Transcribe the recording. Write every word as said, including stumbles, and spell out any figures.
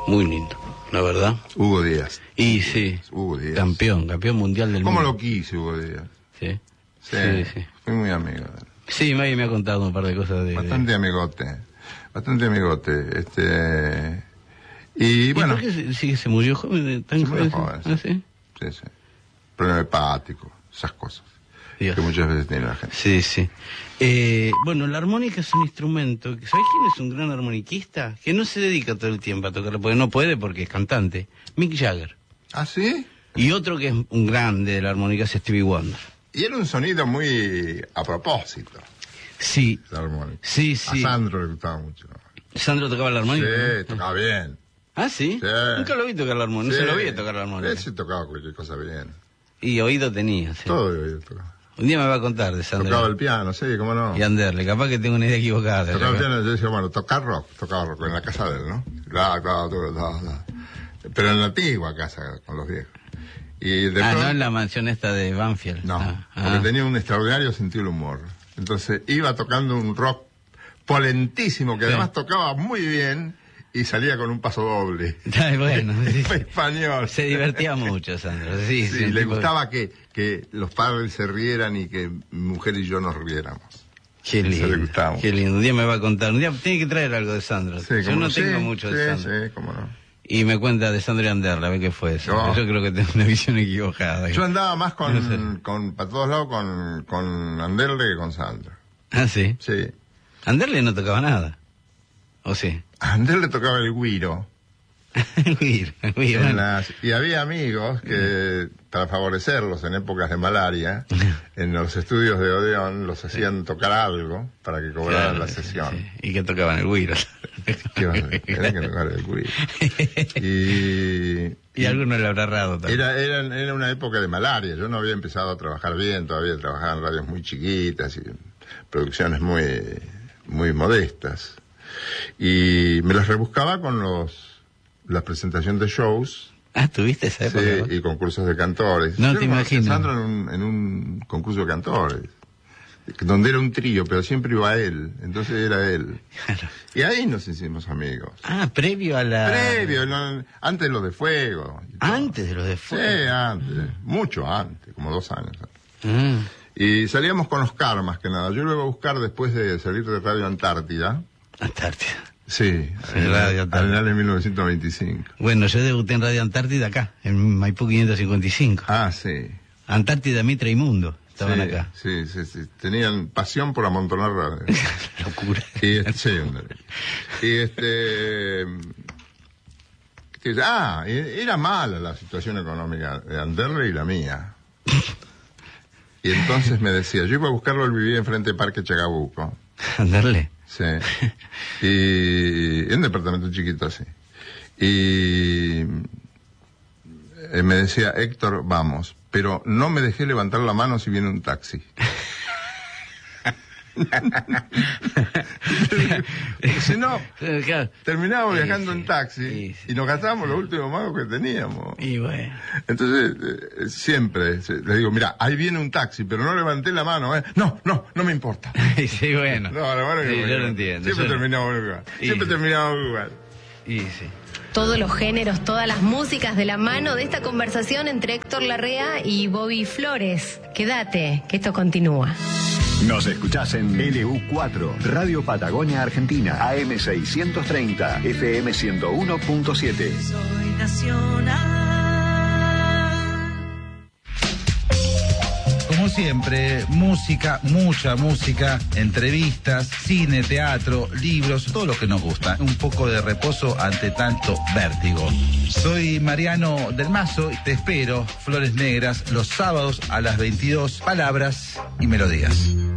Muy lindo, la verdad. Hugo Díaz. Y sí, Hugo Díaz. campeón, campeón mundial del ¿Cómo mundo. lo quise, Hugo Díaz? Sí. Sí, Sí, sí. fui muy amigo de él. Sí, Maggie me ha contado un par de cosas de... Bastante de... amigote, bastante amigote. Este... Y ¿Y bueno... por qué se, sí, se murió joven? ¿Tan Se murió joven? joven, ¿Ah, sí? Sí, sí. Problema hepático, esas cosas. Dios. Que muchas veces tiene la gente. Sí, sí. Eh, bueno, la armónica es un instrumento. ¿Sabes quién es un gran armoniquista? Que no se dedica todo el tiempo a tocarlo, porque no puede porque es cantante. Mick Jagger. ¿Ah, sí? Y otro que es un grande de la armónica es Stevie Wonder. Y era un sonido muy a propósito, Sí, la armónica. sí, sí. A Sandro le gustaba mucho. ¿Sandro tocaba la armónica? Sí, tocaba bien. ¿Ah, sí? Sí. Nunca lo vi tocar la armónica, Sí. no se lo vi tocar la armónica. Él sí tocaba cualquier cosa bien. Y oído tenía, sí. Todo de oído tocaba. Un día me va a contar de Sandro. Tocaba el piano, sí, cómo no. Y Anderle, capaz que tengo una idea equivocada. Tocaba el piano, yo decía, bueno, tocar rock, tocaba rock en la casa de él, ¿no? Claro, claro, claro, claro, claro. Pero en la antigua casa, con los viejos. Y de Ah, pronto- no en la mansión esta de Banfield. No, Ah, porque ah. tenía un extraordinario sentido del humor. Entonces iba tocando un rock polentísimo, que Sí. además tocaba muy bien y salía con un paso doble. Ay, bueno, sí. Español. Se divertía mucho, Sandro. Sí, Sí, sí, un le tipo- gustaba que, que los padres se rieran y que mi mujer y yo nos riéramos. Qué Eso le lindo. gustaba mucho. Qué lindo. Un día me va a contar. Un día tiene que traer algo de Sandro. Sí, Yo cómo no tengo sí, mucho sí, de Sandro. Sí, cómo no. Y me cuenta de Sandro y Anderle, a ver qué fue eso. No. Yo creo que tengo una visión equivocada. Yo andaba más con, No sé. con para todos lados con, con Anderle que con Sandro. Ah, sí. Sí. Anderle no tocaba nada. ¿O sí? A Anderle tocaba el güiro. Mira, mira, En bueno. las- y había amigos que, para favorecerlos en épocas de malaria, en los estudios de Odeón los hacían tocar algo para que cobraran Claro, la sí, sesión. sí. Y que tocaban el güiro. ¿Qué va a hacer? Era que tocar el güiro. Y, Y alguno le habrá errado también. era, era, era una época de malaria. Yo no había empezado a trabajar bien, todavía trabajaba en radios muy chiquitas y producciones muy, muy modestas. Y me las rebuscaba con los la presentación de shows. Ah, ¿tuviste esa época? Sí, vos? y concursos de cantores. No Yo te lo conocí a imagino. Sandro en un, en un concurso de cantores, donde era un trío, pero siempre iba él, entonces era él. Claro. Y ahí nos hicimos amigos. Ah, previo a la... Previo, no, antes de lo de Fuego. y todo. Antes de los de Sí, fuego. antes, mucho antes, como dos años. Ah, Y salíamos con Oscar más que nada. Yo lo iba a buscar después de salir de Radio Antártida. Antártida. Sí, Sí, en Radio Antártida. en mil novecientos veinticinco. Bueno, yo debuté en Radio Antártida acá, en Maipú quinientos cincuenta y cinco. Ah, sí. Antártida, Mitra y Mundo estaban sí, acá. Sí, sí, sí. Tenían pasión por amontonar radio. Locura. Y este, sí, un derecho. Y este... ¿qué te- Ah, e- era mala la situación económica de Anderle y la mía. Y entonces me decía, yo iba a buscarlo, él vivía enfrente del Parque Chacabuco. Anderle. Sí. Y en un departamento chiquito así. Y eh, me decía, Héctor, vamos, pero no me dejé levantar la mano si viene un taxi. Si no, Eh, claro. terminábamos Sí, viajando sí, en taxi sí, sí. y nos gastábamos los últimos magos que teníamos. Y bueno. Entonces, eh, siempre se- le digo, mira, ahí viene un taxi, pero no levanté la mano, ¿eh? No, no, no me importa. Sí, bueno. No, la verdad que Sí, no, yo lo entiendo. Siempre yo- terminamos en lugar. Y- Siempre terminamos en lugar. Y sí. Todos los géneros, todas las músicas de la mano de esta conversación entre Héctor Larrea y Bobby Flores. Quédate, que esto continúa. Nos escuchás en L U cuatro, Radio Patagonia Argentina, A M seiscientos treinta, F M ciento uno punto siete. Soy nacional. Como siempre, música, mucha música, entrevistas, cine, teatro, libros, todo lo que nos gusta. Un poco de reposo ante tanto vértigo. Soy Mariano del Mazo y te espero, Flores Negras, los sábados a las veintidós, palabras y melodías.